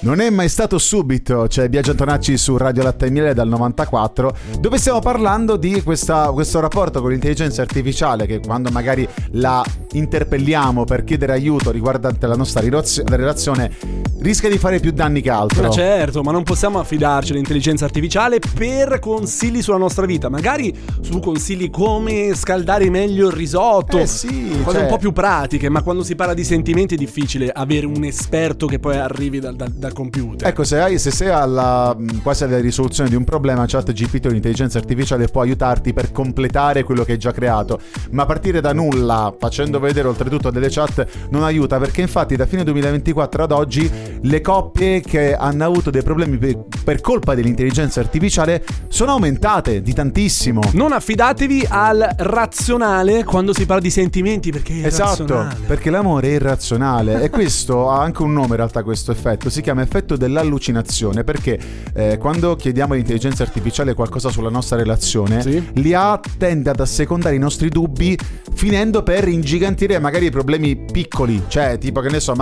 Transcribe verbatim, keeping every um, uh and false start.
Non è mai stato subito, c'è Biagio Antonacci su Radio Latte e Miele dal novantaquattro, dove stiamo parlando di questa, questo rapporto con l'intelligenza artificiale che quando magari la interpelliamo per chiedere aiuto riguardante la nostra relazione rischia di fare più danni che altro. Ma certo, ma non possiamo affidarci all'intelligenza artificiale per consigli sulla nostra vita, magari su consigli come scaldare meglio il risotto, eh sì, cose cioè... un po' più pratiche, ma quando si parla di sentimenti è difficile avere un esperto che poi arrivi dal, dal, dal computer. Ecco, se, hai, se sei alla, quasi alla risoluzione di un problema, ChatGPT o l'intelligenza artificiale può aiutarti per completare quello che hai già creato, ma partire da nulla facendo vedere oltretutto delle chat non aiuta, perché infatti da fine duemilaventiquattro ad oggi le coppie che hanno avuto dei problemi per, per colpa dell'intelligenza artificiale sono aumentate di tantissimo. Non affidatevi al razionale quando si parla di sentimenti, perché è esatto, irrazionale. Perché l'amore è irrazionale e questo ha anche un nome in realtà, questo effetto si chiama effetto dell'allucinazione, perché eh, quando chiediamo all'intelligenza artificiale qualcosa sulla nostra relazione, sì, l'I A tende ad assecondare i nostri dubbi finendo per ingigantire magari i problemi piccoli, cioè tipo che ne so,